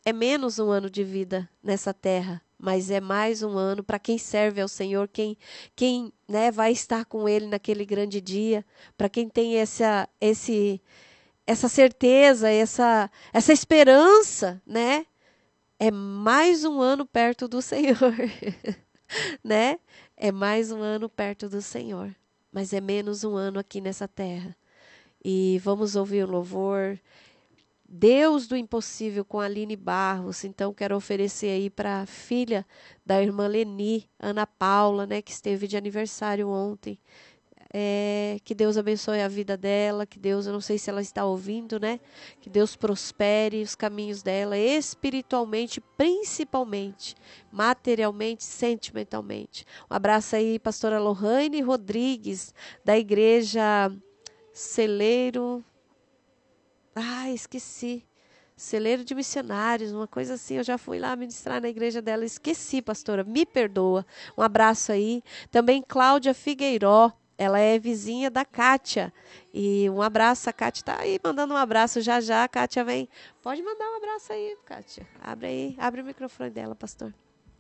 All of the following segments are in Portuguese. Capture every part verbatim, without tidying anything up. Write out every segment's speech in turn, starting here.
é menos um ano de vida nessa terra, mas é mais um ano para quem serve ao Senhor, quem, quem né, vai estar com Ele naquele grande dia, para quem tem essa, esse, essa certeza, essa, essa esperança, né? É mais um ano perto do Senhor, né? É mais um ano perto do Senhor, mas é menos um ano aqui nessa terra. E vamos ouvir o louvor Deus do Impossível com a Aline Barros. Então quero oferecer aí para a filha da irmã Leni, Ana Paula, né, que esteve de aniversário ontem. É, que Deus abençoe a vida dela, que Deus, eu não sei se ela está ouvindo, né? Que Deus prospere os caminhos dela espiritualmente, principalmente, materialmente, sentimentalmente. Um abraço aí, pastora Lohane Rodrigues, da igreja Celeiro. Ah, esqueci. Celeiro de Missionários, uma coisa assim. Eu já fui lá ministrar na igreja dela. Esqueci, pastora. Me perdoa. Um abraço aí. Também Cláudia Figueiró. Ela é vizinha da Kátia. E um abraço. A Kátia está aí mandando um abraço já já. A Kátia vem. Pode mandar um abraço aí, Kátia. Abre aí. Abre o microfone dela, pastor.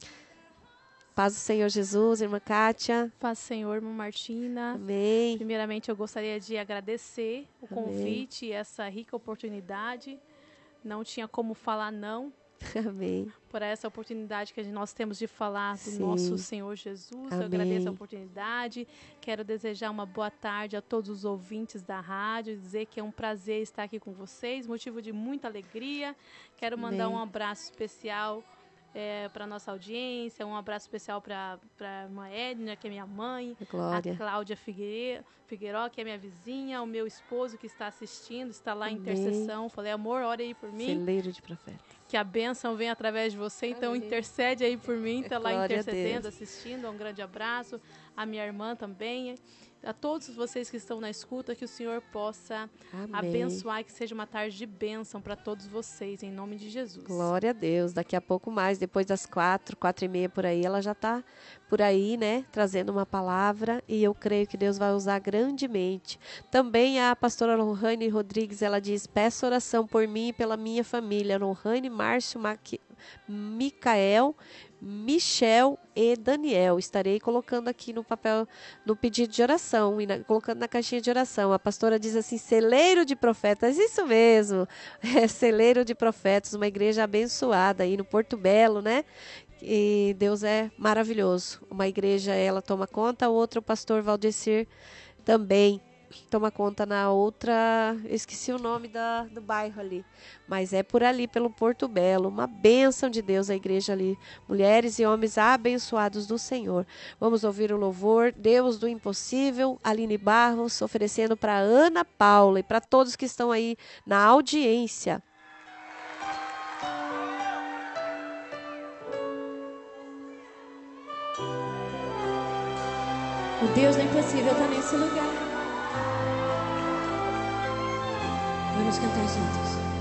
Paz do Senhor Jesus, irmã Kátia. Paz do Senhor, irmã Martina. Amém. Primeiramente, eu gostaria de agradecer o Amém. convite e essa rica oportunidade. Não tinha como falar não. Amém. Por essa oportunidade que nós temos de falar do Sim. nosso Senhor Jesus. Amém. Eu agradeço a oportunidade. Quero desejar uma boa tarde a todos os ouvintes da rádio. Dizer que é um prazer estar aqui com vocês. Motivo de muita alegria. Quero mandar Amém. um abraço especial É, para nossa audiência, um abraço especial para a irmã Edna, que é minha mãe, Glória. a Cláudia Figueiro, Figueiró, que é minha vizinha, o meu esposo que está assistindo, está lá em Amém. intercessão. Falei, amor, ore aí por mim. Celeiro de profeta. Que a bênção venha através de você, então Amém. Intercede aí por mim, está lá Glória a intercedendo, Deus. assistindo. Um grande abraço, a minha irmã também. A todos vocês que estão na escuta, que o Senhor possa Amém. abençoar e que seja uma tarde de bênção para todos vocês, em nome de Jesus. Glória a Deus. Daqui a pouco mais, depois das quatro, quatro e meia por aí, ela já está por aí, né, trazendo uma palavra, e eu creio que Deus vai usar grandemente. Também a pastora Lohane Rodrigues, ela diz, peço oração por mim e pela minha família, Lohane, Márcio, Maqui, Micael, Michel e Daniel. Estarei colocando aqui no papel, no pedido de oração, e na, colocando na caixinha de oração. A pastora diz assim, celeiro de profetas, isso mesmo, é celeiro de profetas, uma igreja abençoada aí no Porto Belo, né? E Deus é maravilhoso. Uma igreja, ela toma conta, a outra, o pastor Valdecir também toma conta na outra, eu esqueci o nome da, do bairro ali, mas é por ali, pelo Porto Belo, uma bênção de Deus a igreja ali, mulheres e homens abençoados do Senhor. Vamos ouvir o louvor, Deus do Impossível, Aline Barros, oferecendo para Ana Paula e para todos que estão aí na audiência. O Deus do Impossível está nesse lugar. Vamos cantar juntos.